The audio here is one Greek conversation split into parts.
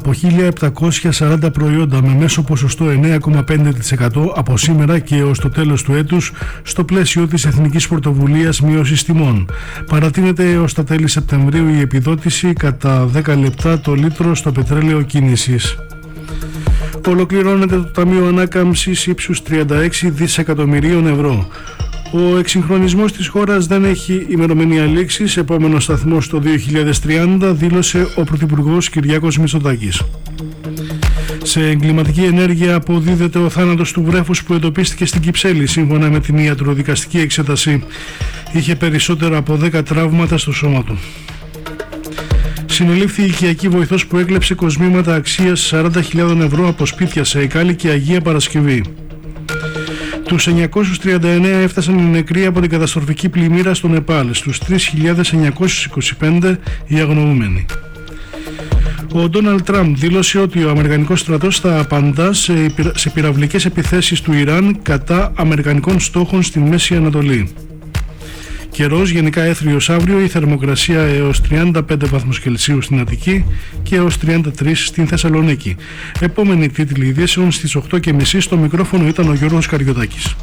από 1.740 προϊόντα με μέσο ποσοστό 9,5% από σήμερα και έως το τέλος του έτους στο πλαίσιο της Εθνικής Πρωτοβουλίας Μείωσης Τιμών. Παρατείνεται έως τα τέλη Σεπτεμβρίου η επιδότηση κατά 10 λεπτά το λίτρο στο πετρέλαιο κίνησης. Ολοκληρώνεται το Ταμείο Ανάκαμψης ύψους 36 δισεκατομμυρίων ευρώ. Ο εξυγχρονισμός της χώρας δεν έχει ημερομηνία λήξης. Επόμενος σταθμός το 2030, δήλωσε ο Πρωθυπουργός Κυριάκος Μητσοτάκης. Σε εγκληματική ενέργεια αποδίδεται ο θάνατος του βρέφους που εντοπίστηκε στην Κυψέλη. Σύμφωνα με την ιατροδικαστική εξέταση, είχε περισσότερα από 10 τραύματα στο σώμα του. Συνελήφθη η οικιακή βοηθός που έκλεψε κοσμήματα αξίας 40.000 ευρώ από σπίτια σε Εκάλη και Αγία Παρασκευή. Τους 939 έφτασαν οι νεκροί από την καταστροφική πλημμύρα στο Νεπάλ, στους 3.925 οι αγνοούμενοι. Ο Ντόναλντ Τραμπ δήλωσε ότι ο Αμερικανικός στρατός θα απαντά σε πυραυλικές επιθέσεις του Ιράν κατά Αμερικανικών στόχων στη Μέση Ανατολή. Καιρός γενικά έθριος αύριο, η θερμοκρασία έως 35 βαθμούς Κελσίου στην Αττική και έως 33 στην Θεσσαλονίκη. Επόμενη τίτλη ειδήσεων στις 8.30. Στο μικρόφωνο ήταν ο Γιώργος Καριωτάκης.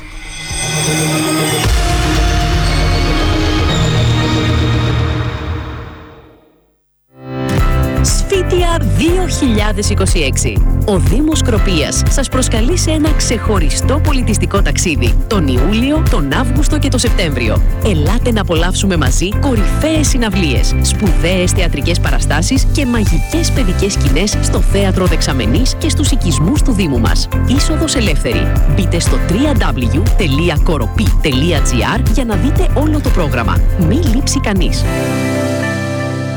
Σφίτια 2026. Ο Δήμος Σκροπίας σας προσκαλεί σε ένα ξεχωριστό πολιτιστικό ταξίδι τον Ιούλιο, τον Αύγουστο και τον Σεπτέμβριο. Ελάτε να απολαύσουμε μαζί κορυφαίες συναυλίες, σπουδαίες θεατρικές παραστάσεις και μαγικές παιδικές σκηνές στο Θέατρο Δεξαμενής και στους οικισμούς του Δήμου μας. Είσοδος ελεύθερη. Μπείτε στο www.koropi.gr για να δείτε όλο το πρόγραμμα. Μη λείψει κανείς.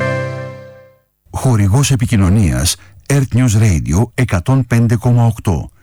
Χορηγός επικοινωνίας Earth News Radio 105,8.